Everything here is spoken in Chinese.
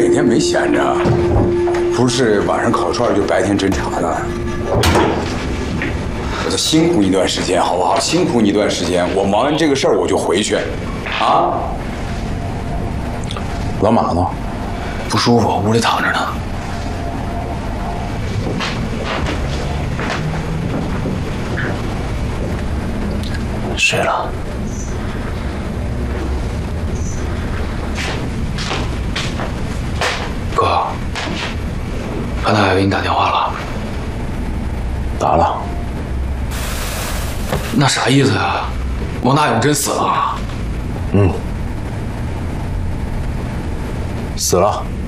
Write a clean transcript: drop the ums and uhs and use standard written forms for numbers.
每天没闲着，不是晚上烤串，就白天侦查的。我再辛苦一段时间，好不好？辛苦你一段时间，我忙完这个事儿我就回去。啊？ 老马呢？ 不舒服，屋里躺着呢。睡了。哥，潘大爷给你打电话了？ 打了。 那啥意思呀？王大勇真死了？ 嗯，死了。